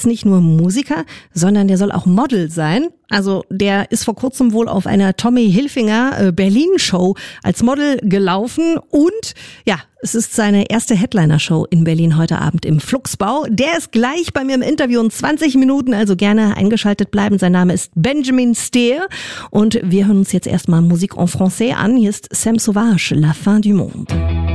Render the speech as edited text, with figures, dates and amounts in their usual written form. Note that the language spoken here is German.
nicht nur Musiker, sondern der soll auch Model sein. Also der ist vor kurzem wohl auf einer Tommy Hilfiger Berlin-Show als Model gelaufen und ja, es ist seine erste Headliner-Show in Berlin heute Abend im Fluxbau. Der ist gleich bei mir im Interview in 20 Minuten, also gerne eingeschaltet bleiben. Sein Name ist Benjamin Steer und wir hören uns jetzt erstmal Musik en français an. Hier ist Sam Sauvage, La Fin du Monde.